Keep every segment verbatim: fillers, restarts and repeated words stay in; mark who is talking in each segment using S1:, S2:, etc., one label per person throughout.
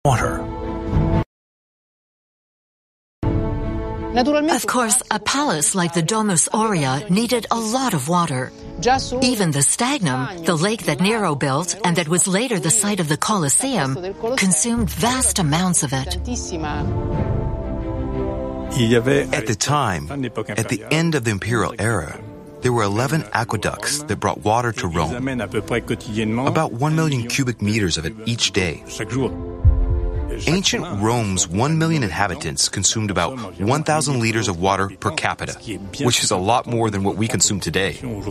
S1: water.
S2: Of course, a palace like the Domus Aurea needed a lot of water. Even the Stagnum, the lake that Nero built and that was later the site of the Colosseum, consumed vast amounts of it.
S3: At the time, at the end of the imperial era, there were eleven aqueducts that brought water to Rome, about one million cubic meters of it each day. Ancient Rome's one million inhabitants consumed about one thousand liters of water per capita, which is a lot more than what we consume today.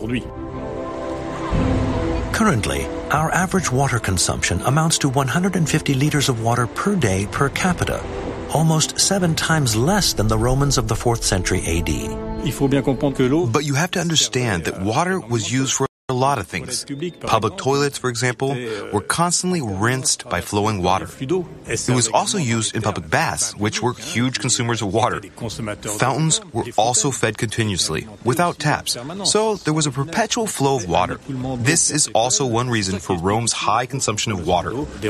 S1: Currently, our average water consumption amounts to one hundred fifty liters of water per day per capita, almost seven times less than the Romans of the fourth century A D.
S3: But you have to understand that water was used for a lot of things. Public toilets, for example, were constantly rinsed by flowing water. It was also used in public baths, which were huge consumers of water. Fountains were also fed continuously, without taps, so there was a perpetual flow of water. This is also one reason for Rome's high consumption of water.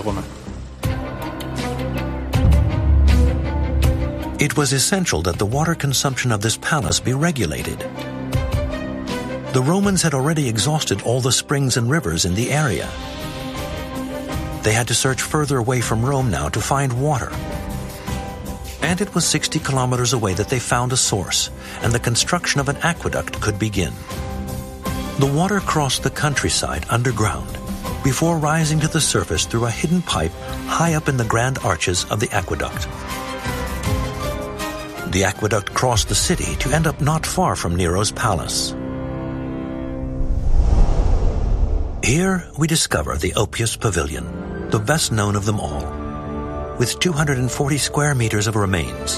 S1: It was essential that the water consumption of this palace be regulated. The Romans had already exhausted all the springs and rivers in the area. They had to search further away from Rome now to find water. And it was sixty kilometers away that they found a source, and the construction of an aqueduct could begin. The water crossed the countryside underground before rising to the surface through a hidden pipe high up in the grand arches of the aqueduct. The aqueduct crossed the city to end up not far from Nero's palace. Here we discover the Oppius Pavilion, the best known of them all, with two hundred forty square meters of remains.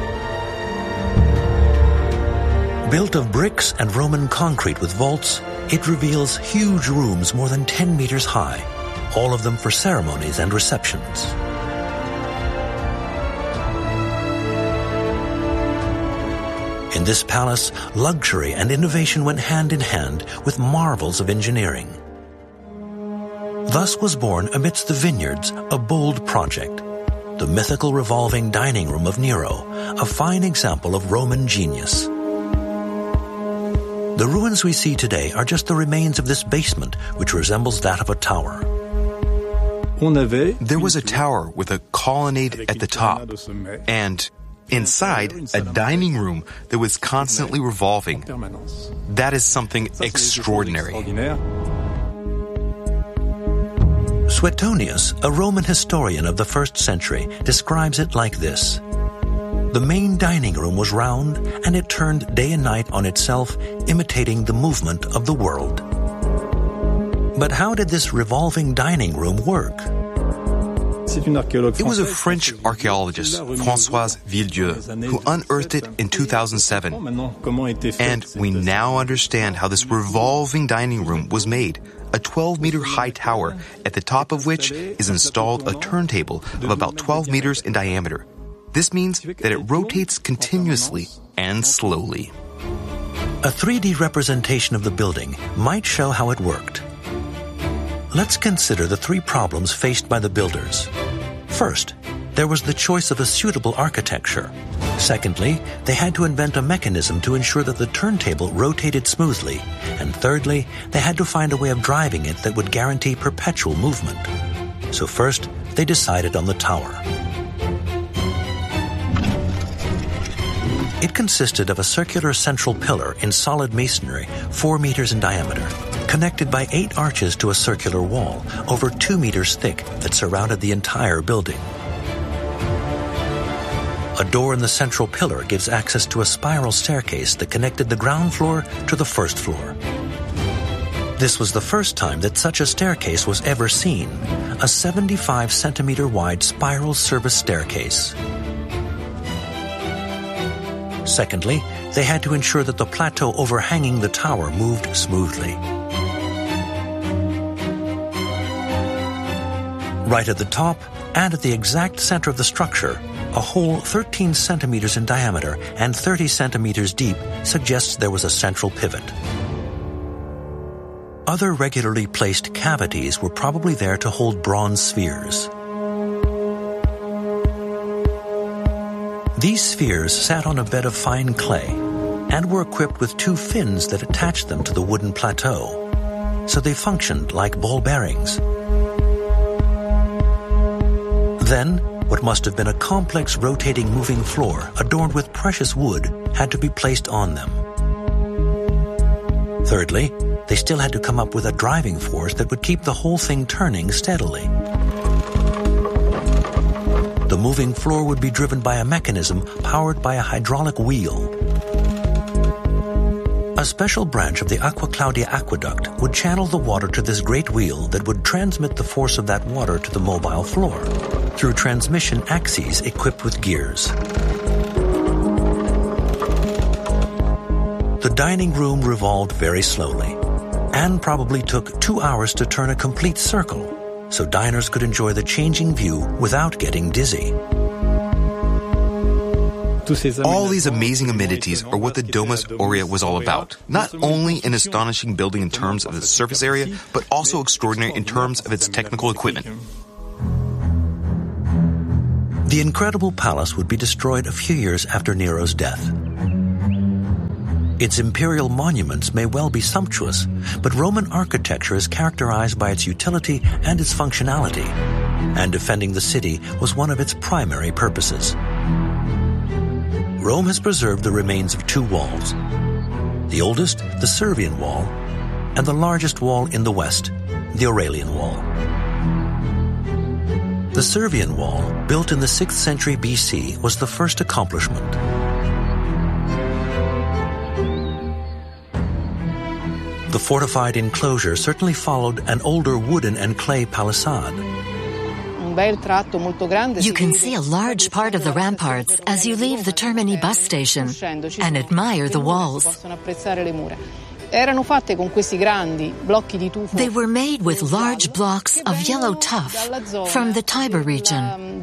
S1: Built of bricks and Roman concrete with vaults, it reveals huge rooms more than ten meters high, all of them for ceremonies and receptions. In this palace, luxury and innovation went hand in hand with marvels of engineering. Thus was born amidst the vineyards a bold project, the mythical revolving dining room of Nero, a fine example of Roman genius. The ruins we see today are just the remains of this basement, which resembles that of a tower.
S3: There was a tower with a colonnade at the top, and inside, a dining room that was constantly revolving. That is something extraordinary.
S1: Suetonius, a Roman historian of the first century, describes it like this. The main dining room was round, and it turned day and night on itself, imitating the movement of the world. But how did this revolving dining room work?
S3: It was a French archaeologist, Françoise Villedieu, who unearthed it in two thousand seven. And we now understand how this revolving dining room was made, a twelve meter high tower, at the top of which is installed a turntable of about twelve meters in diameter. This means that it rotates continuously and slowly.
S1: A three D representation of the building might show how it worked. Let's consider the three problems faced by the builders. First, there was the choice of a suitable architecture. Secondly, they had to invent a mechanism to ensure that the turntable rotated smoothly. And thirdly, they had to find a way of driving it that would guarantee perpetual movement. So first, they decided on the tower. It consisted of a circular central pillar in solid masonry, four meters in diameter, connected by eight arches to a circular wall, over two meters thick, that surrounded the entire building. A door in the central pillar gives access to a spiral staircase that connected the ground floor to the first floor. This was the first time that such a staircase was ever seen, a seventy-five centimeter wide spiral service staircase. Secondly, they had to ensure that the plateau overhanging the tower moved smoothly. Right at the top, and at the exact center of the structure, a hole thirteen centimeters in diameter and thirty centimeters deep suggests there was a central pivot. Other regularly placed cavities were probably there to hold bronze spheres. These spheres sat on a bed of fine clay and were equipped with two fins that attached them to the wooden plateau, so they functioned like ball bearings. Then, what must have been a complex rotating moving floor adorned with precious wood had to be placed on them. Thirdly, they still had to come up with a driving force that would keep the whole thing turning steadily. The moving floor would be driven by a mechanism powered by a hydraulic wheel. A special branch of the Aqua Claudia aqueduct would channel the water to this great wheel that would transmit the force of that water to the mobile floor through transmission axes equipped with gears. The dining room revolved very slowly and probably took two hours to turn a complete circle, so diners could enjoy the changing view without getting dizzy.
S3: All these amazing amenities are what the Domus Aurea was all about. Not only an astonishing building in terms of its surface area, but also extraordinary in terms of its technical equipment.
S1: The incredible palace would be destroyed a few years after Nero's death. Its imperial monuments may well be sumptuous, but Roman architecture is characterized by its utility and its functionality, and defending the city was one of its primary purposes. Rome has preserved the remains of two walls. The oldest, the Servian Wall, and the largest wall in the west, the Aurelian Wall. The Servian Wall, built in the sixth century B C, was the first accomplishment. The fortified enclosure certainly followed an older wooden and clay palisade.
S2: You can see a large part of the ramparts as you leave the Termini bus station and admire the walls. They were made with large blocks of yellow tuff from the Tiber region.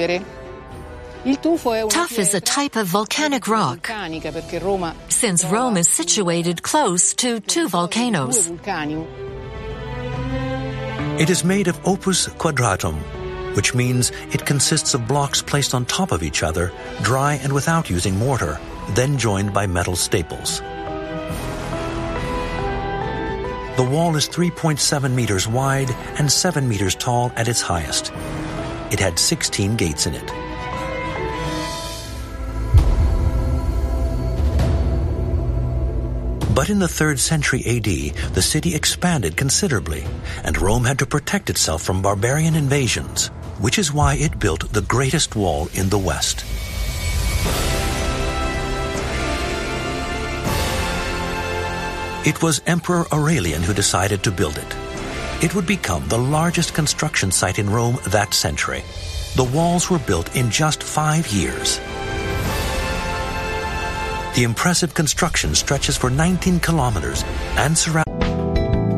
S2: Tuff is a type of volcanic rock, since Rome is situated close to two volcanoes.
S1: It is made of opus quadratum, which means it consists of blocks placed on top of each other, dry and without using mortar, then joined by metal staples. The wall is three point seven meters wide and seven meters tall at its highest. It had sixteen gates in it. But in the third century A D, the city expanded considerably, and Rome had to protect itself from barbarian invasions, which is why it built the greatest wall in the West. It was Emperor Aurelian who decided to build it. It would become the largest construction site in Rome that century. The walls were built in just five years. The impressive construction stretches for nineteen kilometers and surrounds